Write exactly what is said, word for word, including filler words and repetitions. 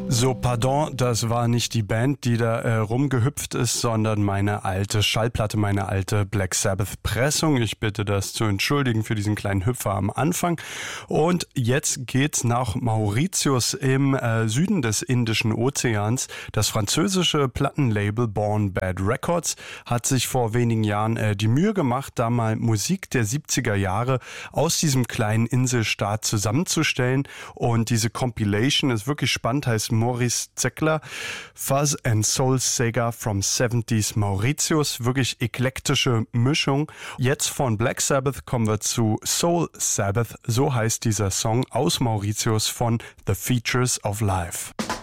So, pardon, das war nicht die Band, die da äh, rumgehüpft ist, sondern meine alte Schallplatte, meine alte Black Sabbath Pressung. Ich bitte das zu entschuldigen für diesen kleinen Hüpfer am Anfang. Und jetzt geht's nach Mauritius im äh, Süden des Indischen Ozeans. Das französische Plattenlabel Born Bad Records hat sich vor wenigen Jahren äh, die Mühe gemacht, da mal Musik der siebziger Jahre aus diesem kleinen Inselstaat zusammenzustellen. Und diese Compilation ist wirklich spannend, heißt Maurice Zeckler, Fuzz and Soul Saga from seventies Mauritius. Wirklich eklektische Mischung. Jetzt von Black Sabbath kommen wir zu Soul Sabbath. So heißt dieser Song aus Mauritius von The Features of Life.